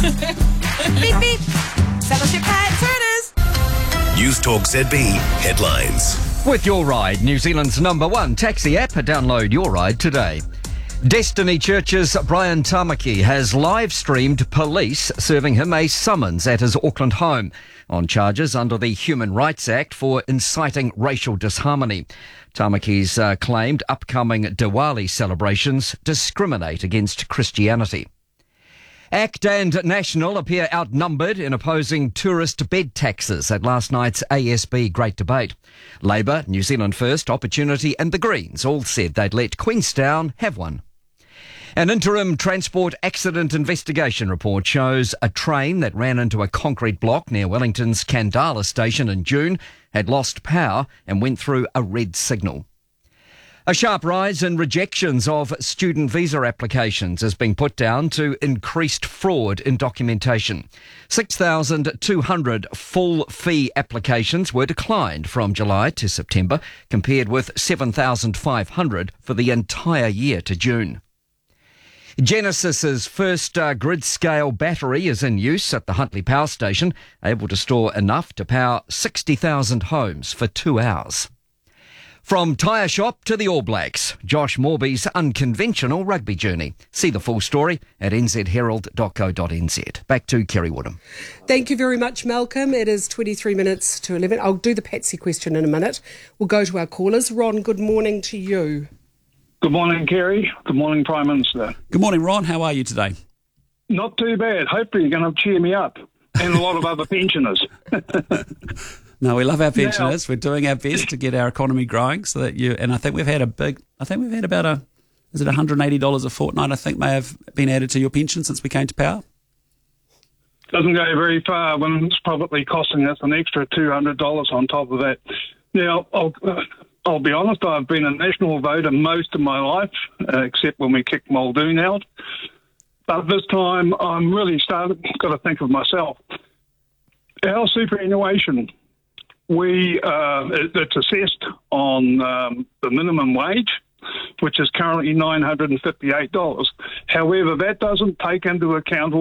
Beep, beep. Fellowship Pad Turners. News Talk ZB headlines. With Your Ride, New Zealand's #1 taxi app. Download Your Ride today. Destiny Church's Brian Tamaki has live-streamed police serving him a summons at his Auckland home on charges under the Human Rights Act for inciting racial disharmony. Tamaki's claimed upcoming Diwali celebrations discriminate against Christianity. ACT and National appear outnumbered in opposing tourist bed taxes at last night's ASB Great Debate. Labour, New Zealand First, Opportunity and the Greens all said they'd let Queenstown have one. An interim transport accident investigation report shows a train that ran into a concrete block near Wellington's Kandala station in June had lost power and went through a red signal. A sharp rise in rejections of student visa applications is being put down to increased fraud in documentation. 6,200 full fee applications were declined from July to September, compared with 7,500 for the entire year to June. Genesis's first grid-scale battery is in use at the Huntly Power Station, able to store enough to power 60,000 homes for 2 hours. From tyre shop to the All Blacks, Josh Morby's unconventional rugby journey. See the full story at nzherald.co.nz. Back to Kerry Woodham. Thank you very much, Malcolm. It is 23 minutes to 11. I'll do the Patsy question in a minute. We'll go to our callers. Ron, good morning to you. Good morning, Kerry. Good morning, Prime Minister. Good morning, Ron. How are you today? Not too bad. Hopefully you're going to cheer me up and a lot of other pensioners. No, we love our pensioners. We're doing our best to get our economy growing so that and I think we've had about is it $180 a fortnight, I think, may have been added to your pension since we came to power? Doesn't go very far when it's probably costing us an extra $200 on top of that. Now, I'll be honest, I've been a national voter most of my life, except when we kicked Muldoon out. But this time, I'm really got to think of myself. Our superannuation, it's assessed on the minimum wage, which is currently $958. However, that doesn't take into account